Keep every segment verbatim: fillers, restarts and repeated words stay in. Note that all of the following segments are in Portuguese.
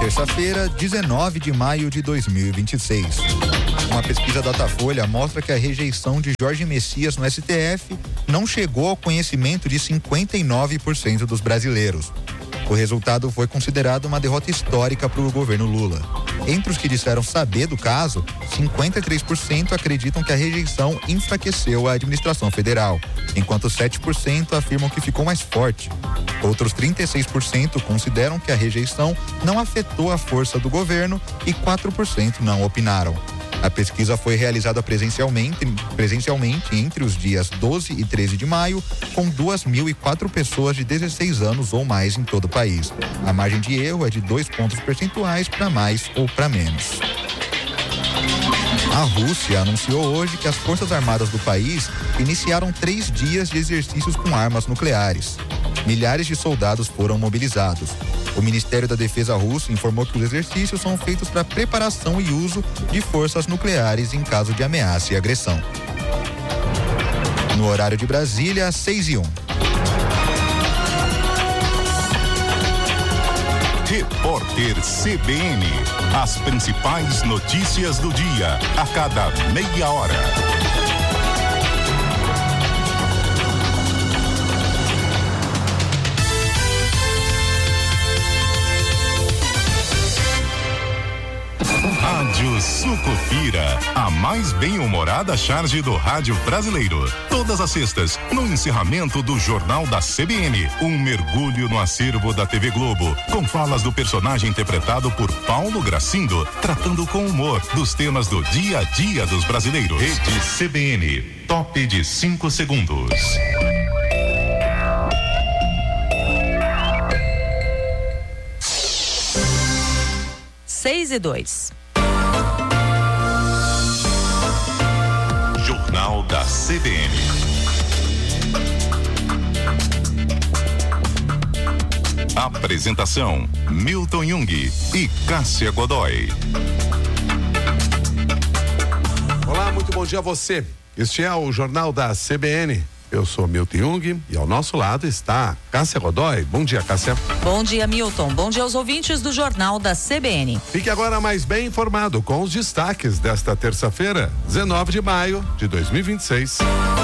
Terça-feira, dezenove de maio de dois mil e vinte e seis. Uma pesquisa Datafolha mostra que a rejeição de Jorge Messias no S T F não chegou ao conhecimento de cinquenta e nove por cento dos brasileiros. O resultado foi considerado uma derrota histórica para o governo Lula. Entre os que disseram saber do caso, cinquenta e três por cento acreditam que a rejeição enfraqueceu a administração federal, enquanto sete por cento afirmam que ficou mais forte. Outros trinta e seis por cento consideram que a rejeição não afetou a força do governo e quatro por cento não opinaram. A pesquisa foi realizada presencialmente, presencialmente entre os dias doze e treze de maio, com duas mil e quatro pessoas de dezesseis anos ou mais em todo o país. A margem de erro é de dois pontos percentuais para mais ou para menos. A Rússia anunciou hoje que as Forças Armadas do país iniciaram três dias de exercícios com armas nucleares. Milhares de soldados foram mobilizados. O Ministério da Defesa russo informou que os exercícios são feitos para preparação e uso de forças nucleares em caso de ameaça e agressão. No horário de Brasília, seis e um. Repórter C B N. As principais notícias do dia, a cada meia hora. Rádio Sucupira, a mais bem-humorada charge do rádio brasileiro. Todas as sextas, no encerramento do Jornal da C B N, um mergulho no acervo da T V Globo, com falas do personagem interpretado por Paulo Gracindo, tratando com humor dos temas do dia a dia dos brasileiros. Rede C B N, top de cinco segundos. Seis e dois. Jornal da C B N. Apresentação: Milton Jung e Cássia Godoy. Olá, muito bom dia a você. Este é o Jornal da C B N. Eu sou Milton Jung e ao nosso lado está Cássia Godoy. Bom dia, Cássia. Bom dia, Milton. Bom dia aos ouvintes do Jornal da C B N. Fique agora mais bem informado com os destaques desta terça-feira, dezenove de maio de dois mil e vinte e seis.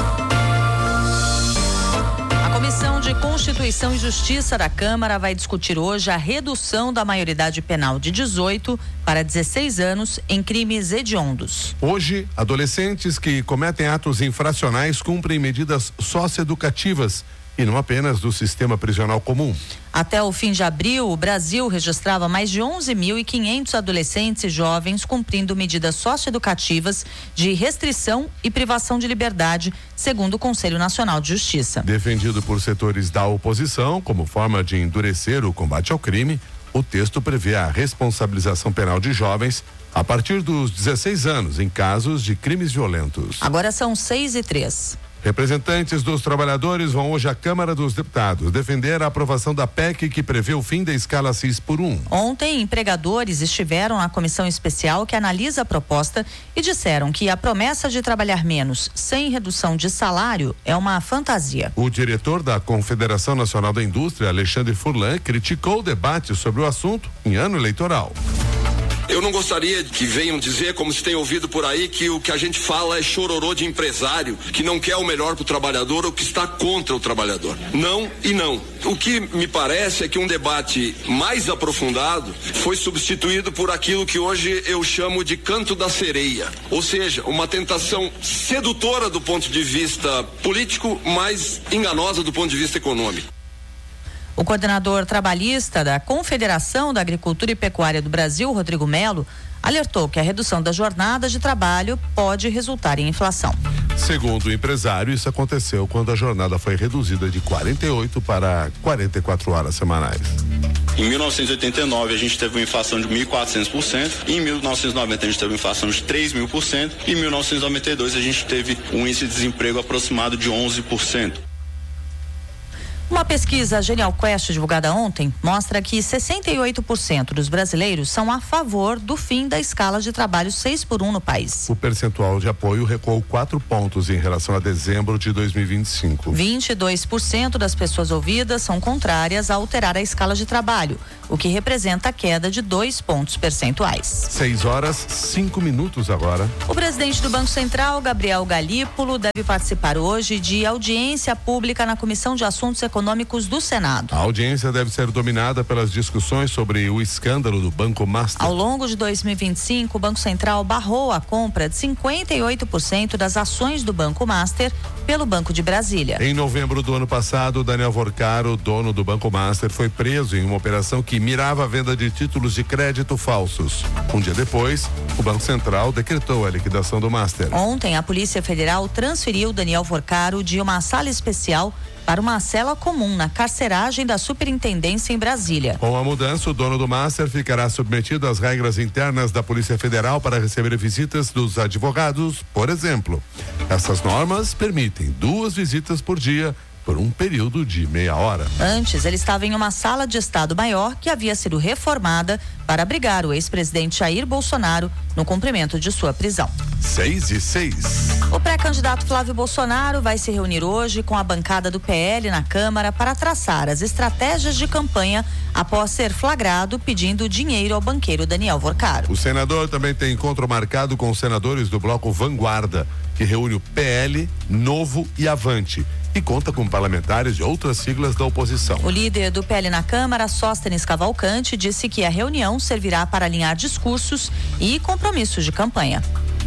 A Comissão de Constituição e Justiça da Câmara vai discutir hoje a redução da maioridade penal de dezoito para dezesseis anos em crimes hediondos. Hoje, adolescentes que cometem atos infracionais cumprem medidas socioeducativas e não apenas do sistema prisional comum. Até o fim de abril, o Brasil registrava mais de onze mil e quinhentos adolescentes e jovens cumprindo medidas socioeducativas de restrição e privação de liberdade, segundo o Conselho Nacional de Justiça. Defendido por setores da oposição como forma de endurecer o combate ao crime, o texto prevê a responsabilização penal de jovens a partir dos dezesseis anos em casos de crimes violentos. Agora são seis e três. Representantes dos trabalhadores vão hoje à Câmara dos Deputados defender a aprovação da P E C que prevê o fim da escala seis por um. Ontem, empregadores estiveram na comissão especial que analisa a proposta e disseram que a promessa de trabalhar menos sem redução de salário é uma fantasia. O diretor da Confederação Nacional da Indústria, Alexandre Furlan, criticou o debate sobre o assunto em ano eleitoral. Eu não gostaria que venham dizer, como se tem ouvido por aí, que o que a gente fala é chororô de empresário, que não quer o melhor para o trabalhador ou que está contra o trabalhador. Não e não. O que me parece é que um debate mais aprofundado foi substituído por aquilo que hoje eu chamo de canto da sereia. Ou seja, uma tentação sedutora do ponto de vista político, mas enganosa do ponto de vista econômico. O coordenador trabalhista da Confederação da Agricultura e Pecuária do Brasil, Rodrigo Melo, alertou que a redução da jornada de trabalho pode resultar em inflação. Segundo o empresário, isso aconteceu quando a jornada foi reduzida de quarenta e oito para quarenta e quatro horas semanais. Em mil novecentos e oitenta e nove a gente teve uma inflação de mil e quatrocentos por cento, em mil novecentos e noventa a gente teve uma inflação de três mil por cento e em mil novecentos e noventa e dois a gente teve um índice de desemprego aproximado de onze por cento. Uma pesquisa Genial Quest divulgada ontem mostra que sessenta e oito por cento dos brasileiros são a favor do fim da escala de trabalho seis por um no país. O percentual de apoio recuou quatro pontos em relação a dezembro de dois mil e vinte e cinco. vinte e dois por cento das pessoas ouvidas são contrárias a alterar a escala de trabalho, o que representa a queda de dois pontos percentuais. Seis horas, cinco minutos agora. O presidente do Banco Central, Gabriel Galípolo, deve participar hoje de audiência pública na Comissão de Assuntos Econômicos do Senado. A audiência deve ser dominada pelas discussões sobre o escândalo do Banco Master. Ao longo de dois mil e vinte e cinco, o Banco Central barrou a compra de cinquenta e oito por cento das ações do Banco Master pelo Banco de Brasília. Em novembro do ano passado, Daniel Vorcaro, dono do Banco Master, foi preso em uma operação que mirava a venda de títulos de crédito falsos. Um dia depois, o Banco Central decretou a liquidação do Master. Ontem, a Polícia Federal transferiu Daniel Vorcaro de uma sala especial para uma cela comum na carceragem da Superintendência em Brasília. Com a mudança, o dono do Master ficará submetido às regras internas da Polícia Federal para receber visitas dos advogados, por exemplo. Essas normas permitem duas visitas por dia por um período de meia hora. Antes, ele estava em uma sala de Estado Maior que havia sido reformada para abrigar o ex-presidente Jair Bolsonaro no cumprimento de sua prisão. Seis e seis. O pré-candidato Flávio Bolsonaro vai se reunir hoje com a bancada do P L na Câmara para traçar as estratégias de campanha após ser flagrado pedindo dinheiro ao banqueiro Daniel Vorcaro. O senador também tem encontro marcado com os senadores do bloco Vanguarda, que reúne o P L, Novo e Avante, e conta com parlamentares de outras siglas da oposição. O líder do P L na Câmara, Sóstenes Cavalcante, disse que a reunião servirá para alinhar discursos e compromissos de campanha.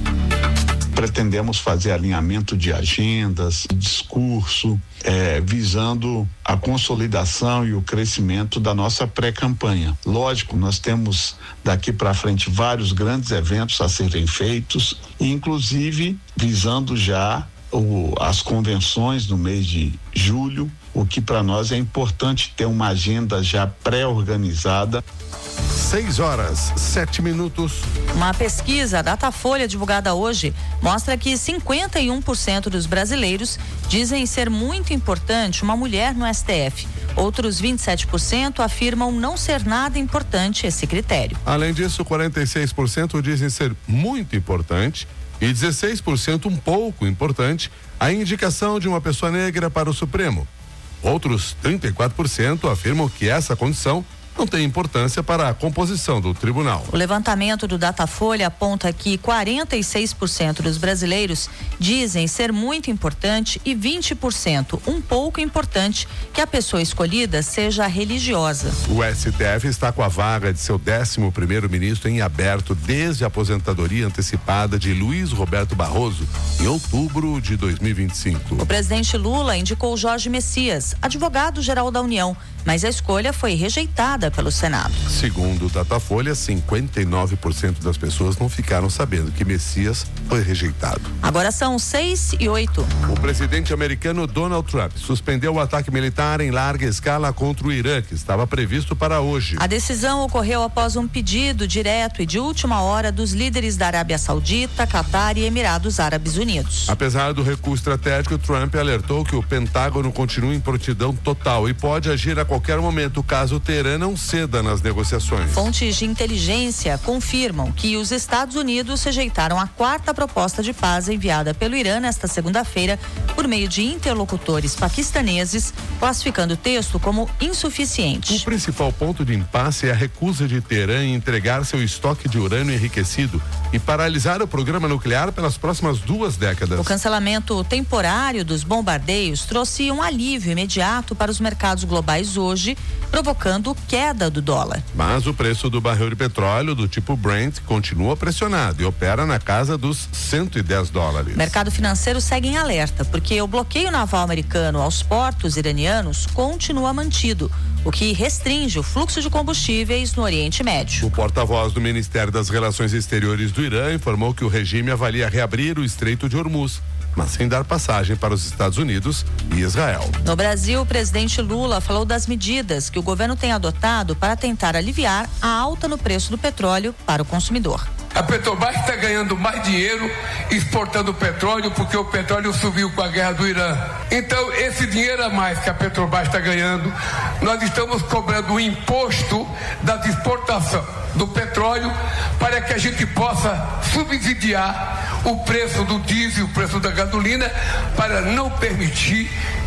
Pretendemos fazer alinhamento de agendas, discurso, é, visando a consolidação e o crescimento da nossa pré-campanha. Lógico, nós temos daqui para frente vários grandes eventos a serem feitos, inclusive visando já o, as convenções no mês de julho, o que para nós é importante ter uma agenda já pré-organizada. Seis horas, sete minutos. Uma pesquisa Datafolha divulgada hoje mostra que cinquenta e um por cento dos brasileiros dizem ser muito importante uma mulher no S T F. Outros vinte e sete por cento afirmam não ser nada importante esse critério. Além disso, quarenta e seis por cento dizem ser muito importante e dezesseis por cento um pouco importante a indicação de uma pessoa negra para o Supremo. Outros trinta e quatro por cento afirmam que essa condição não tem importância para a composição do tribunal. O levantamento do Datafolha aponta que quarenta e seis por cento dos brasileiros dizem ser muito importante e vinte por cento um pouco importante que a pessoa escolhida seja religiosa. O S T F está com a vaga de seu décimo primeiro ministro em aberto desde a aposentadoria antecipada de Luiz Roberto Barroso em outubro de dois mil e vinte e cinco. O presidente Lula indicou Jorge Messias, advogado-geral da União, mas a escolha foi rejeitada pelo Senado. Segundo o Datafolha, cinquenta e nove por cento das pessoas não ficaram sabendo que Messias foi rejeitado. Agora são seis e oito. O presidente americano Donald Trump suspendeu o ataque militar em larga escala contra o Irã, que estava previsto para hoje. A decisão ocorreu após um pedido direto e de última hora dos líderes da Arábia Saudita, Catar e Emirados Árabes Unidos. Apesar do recuo estratégico, Trump alertou que o Pentágono continua em prontidão total e pode agir a qualquer momento caso o Teherã não ceda nas negociações. Fontes de inteligência confirmam que os Estados Unidos rejeitaram a quarta proposta de paz enviada pelo Irã nesta segunda-feira por meio de interlocutores paquistaneses, classificando o texto como insuficiente. O principal ponto de impasse é a recusa de Teherã em entregar seu estoque de urânio enriquecido e paralisar o programa nuclear pelas próximas duas décadas. O cancelamento temporário dos bombardeios trouxe um alívio imediato para os mercados globais hoje, provocando queda do dólar. Mas o preço do barril de petróleo do tipo Brent continua pressionado e opera na casa dos cento e dez dólares. O mercado financeiro segue em alerta, porque o bloqueio naval americano aos portos iranianos continua mantido, o que restringe o fluxo de combustíveis no Oriente Médio. O porta-voz do Ministério das Relações Exteriores do Irã informou que o regime avalia reabrir o Estreito de Hormuz, mas sem dar passagem para os Estados Unidos e Israel. No Brasil, o presidente Lula falou das medidas que o governo tem adotado para tentar aliviar a alta no preço do petróleo para o consumidor. A Petrobras está ganhando mais dinheiro exportando petróleo porque o petróleo subiu com a guerra do Irã. Então, esse dinheiro a mais que a Petrobras está ganhando, nós estamos cobrando o imposto da exportação do petróleo para que a gente possa subsidiar o preço do diesel, o preço da gasolina, para não permitir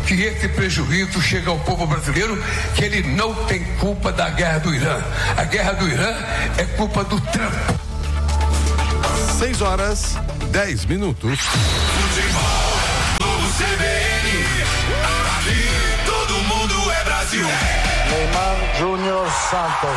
que esse prejuízo chega ao povo brasileiro, que ele não tem culpa da guerra do Irã. A guerra do Irã é culpa do Trump. seis horas, dez minutos. Futebol no C B N. Aqui todo mundo é Brasil. Neymar Júnior Santos.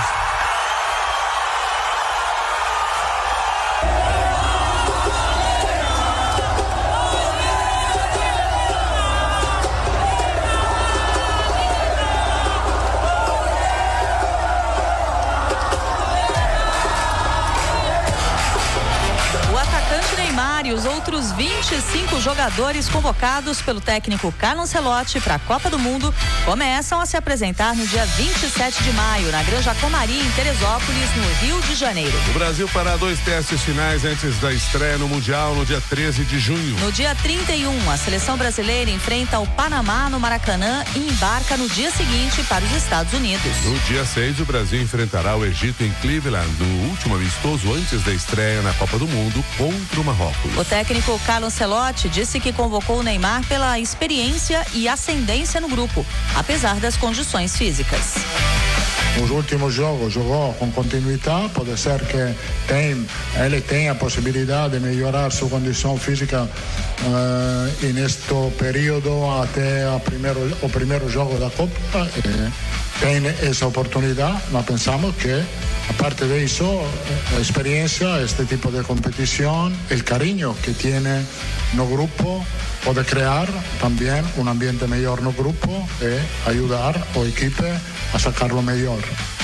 E os outros vinte e cinco jogadores convocados pelo técnico Carlo Ancelotti para a Copa do Mundo começam a se apresentar no dia vinte e sete de maio, na Granja Comari, em Teresópolis, no Rio de Janeiro. O Brasil fará dois testes finais antes da estreia no Mundial no dia treze de junho. No dia trinta e um, a seleção brasileira enfrenta o Panamá no Maracanã e embarca no dia seguinte para os Estados Unidos. No dia seis, o Brasil enfrentará o Egito em Cleveland, no último amistoso antes da estreia na Copa do Mundo contra o Marrocos. O técnico Carlo Ancelotti disse que convocou o Neymar pela experiência e ascendência no grupo, apesar das condições físicas. Nos últimos jogos jogou com continuidade, pode ser que tem, ele tenha a possibilidade de melhorar sua condição física uh, neste período até a primeiro, o primeiro jogo da Copa. Eh, tem essa oportunidade, mas pensamos que, aparte de isso, a experiência, este tipo de competição, o carinho que tem no grupo, pode criar também um ambiente melhor no grupo e ajudar a equipe a sacar o melhor.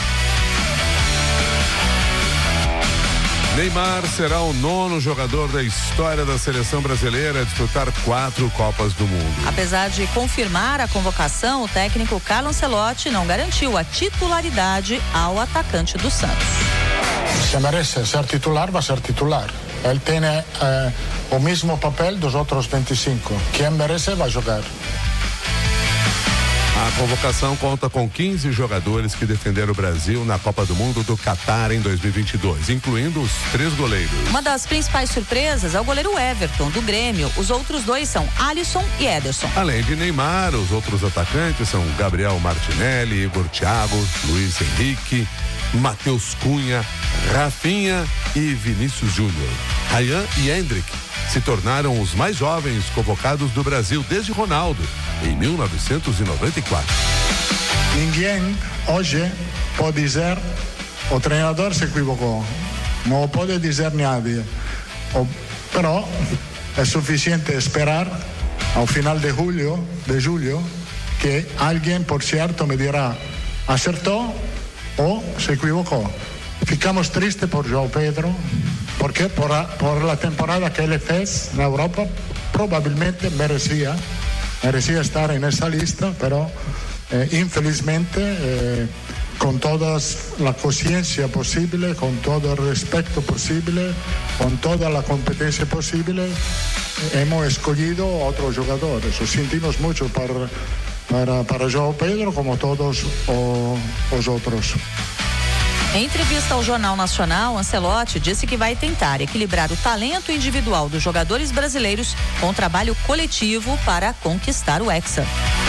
Neymar será o nono jogador da história da seleção brasileira a disputar quatro Copas do Mundo. Apesar de confirmar a convocação, o técnico Carlo Ancelotti não garantiu a titularidade ao atacante do Santos. Se merece ser titular, vai ser titular. Ele tem eh, o mesmo papel dos outros vinte e cinco. Quem merece vai jogar. A convocação conta com quinze jogadores que defenderam o Brasil na Copa do Mundo do Catar em dois mil e vinte e dois, incluindo os três goleiros. Uma das principais surpresas é o goleiro Everton, do Grêmio. Os outros dois são Alisson e Ederson. Além de Neymar, os outros atacantes são Gabriel Martinelli, Igor Thiago, Luiz Henrique, Matheus Cunha, Rafinha e Vinícius Júnior. Ryan e Hendrick se tornaram os mais jovens convocados do Brasil desde Ronaldo, em mil novecentos e noventa e quatro. Ninguém hoje pode dizer o treinador se equivocou. Não pode dizer ninguém. Pero é suficiente esperar ao final de julho, de julho, que alguém, por certo, me dirá acertou ou se equivocou. Ficamos tristes por João Pedro, porque por a, por a temporada que ele fez na Europa, provavelmente merecia, merecia estar nessa lista, pero eh, infelizmente, eh, com toda a consciência possível, com todo o respeito possível, com toda a competência possível, hemos escolhido outros jogadores. O sentimos muito para, para, para João Pedro, como todos o, os outros. Em entrevista ao Jornal Nacional, Ancelotti disse que vai tentar equilibrar o talento individual dos jogadores brasileiros com o trabalho coletivo para conquistar o Hexa.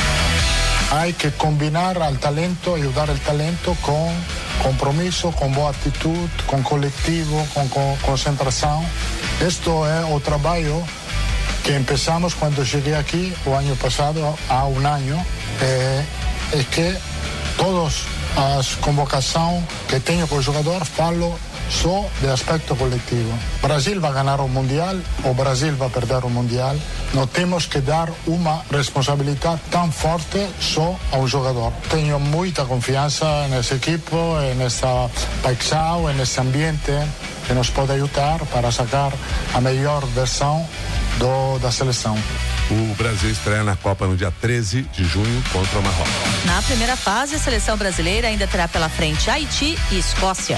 Há que combinar o talento, ajudar o talento com compromisso, com boa atitude, com coletivo, com, com concentração. Este é o trabalho que começamos quando cheguei aqui o ano passado, há um ano, é, é que todos as convocações que tenho com o jogador falo só de aspecto coletivo. O Brasil vai ganhar o Mundial, o Brasil vai perder o Mundial. Não temos que dar uma responsabilidade tão forte só ao jogador. Tenho muita confiança nessa equipe, nessa paixão, nesse ambiente que nos pode ajudar para sacar a melhor versão do, da seleção. O Brasil estreia na Copa no dia treze de junho contra o Marrocos. Na primeira fase, a seleção brasileira ainda terá pela frente Haiti e Escócia.